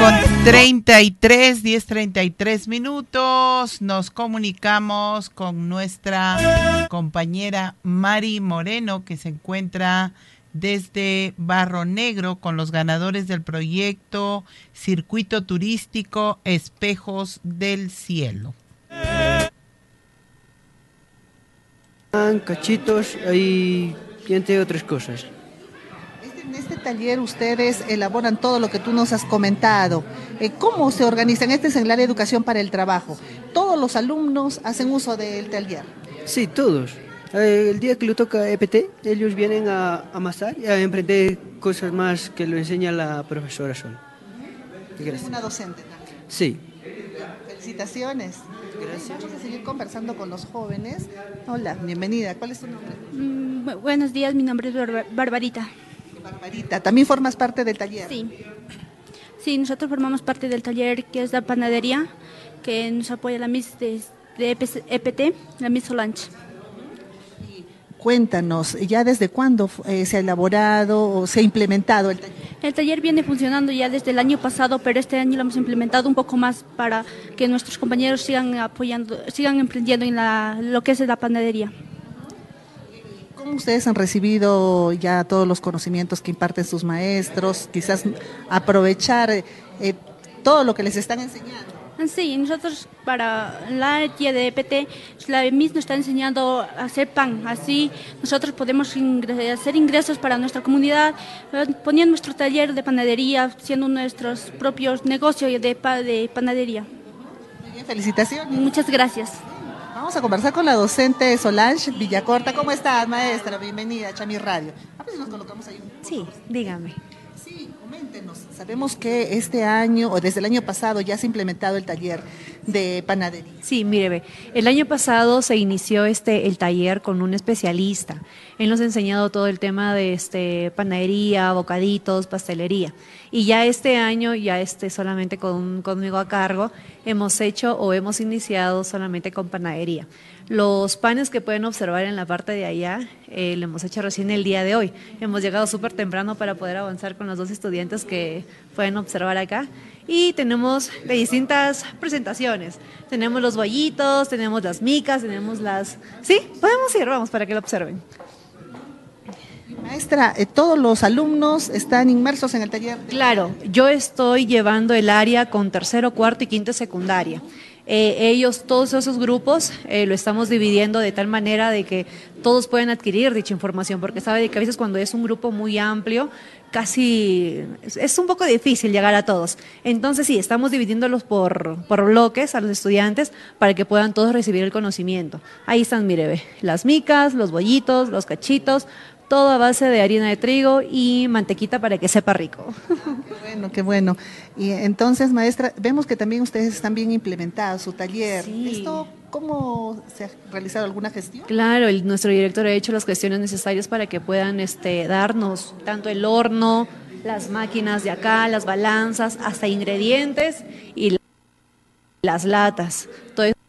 10:33 minutos, nos comunicamos con nuestra compañera Mari Moreno, que se encuentra desde Barro Negro con los ganadores del proyecto Circuito Turístico Espejos del Cielo. Cachitos y entre otras cosas. En este taller ustedes elaboran todo lo que tú nos has comentado. ¿Cómo se organizan? Este es en el área de educación para el trabajo. ¿Todos los alumnos hacen uso del taller? Sí, todos. El día que le toca EPT, ellos vienen a amasar y a emprender cosas más que lo enseña la profesora Sol. Gracias. Una docente también. Sí. Felicitaciones. Gracias. Vamos a seguir conversando con los jóvenes. Hola, bienvenida. ¿Cuál es tu nombre? Buenos días, mi nombre es Barbarita. Barbarita, ¿también formas parte del taller? Sí, nosotros formamos parte del taller que es la panadería, que nos apoya la Miss de EPT, la Miss Solange. Cuéntanos, ¿ya desde cuándo se ha elaborado o se ha implementado el taller? El taller viene funcionando ya desde el año pasado, pero este año lo hemos implementado un poco más para que nuestros compañeros sigan apoyando, sigan emprendiendo en lo que es la panadería. ¿Cómo ustedes han recibido ya todos los conocimientos que imparten sus maestros? Quizás aprovechar todo lo que les están enseñando. Sí, nosotros para la área de EPT, la MIS nos está enseñando a hacer pan. Así nosotros podemos hacer ingresos para nuestra comunidad, poniendo nuestro taller de panadería, siendo nuestros propios negocios de panadería. Muy bien, felicitaciones. Muchas gracias. Vamos a conversar con la docente Solange Villacorta. ¿Cómo estás, maestra? Bienvenida a Chami Radio. A ver si nos colocamos ahí. Sí, dígame. Sí, coméntenos. Sabemos que este año, o desde el año pasado, ya se ha implementado el taller de panadería. Sí, mire, el año pasado se inició el taller con un especialista. Él nos ha enseñado todo el tema de panadería, bocaditos, pastelería. Y ya este año, solamente conmigo a cargo, hemos iniciado solamente con panadería. Los panes que pueden observar en la parte de allá, lo hemos hecho recién el día de hoy. Hemos llegado súper temprano para poder avanzar con los dos estudiantes que pueden observar acá. Y tenemos de distintas presentaciones. Tenemos los bollitos, tenemos las micas, tenemos las... Sí, podemos ir, vamos, para que lo observen. Maestra, ¿todos los alumnos están inmersos en el taller? Claro, yo estoy llevando el área con tercero, cuarto y quinto secundaria. Todos esos grupos, lo estamos dividiendo de tal manera de que todos pueden adquirir dicha información, porque sabe de que a veces cuando es un grupo muy amplio, casi es un poco difícil llegar a todos. Entonces sí, estamos dividiéndolos por bloques a los estudiantes para que puedan todos recibir el conocimiento. Ahí están, mire, las micas, los bollitos, los cachitos, todo a base de harina de trigo y mantequita para que sepa rico. Qué bueno, qué bueno. Y entonces, maestra, vemos que también ustedes están bien implementados, su taller. Sí. ¿Esto cómo se ha realizado alguna gestión? Claro, nuestro director ha hecho las cuestiones necesarias para que puedan darnos tanto el horno, las máquinas de acá, las balanzas, hasta ingredientes y las latas. Todo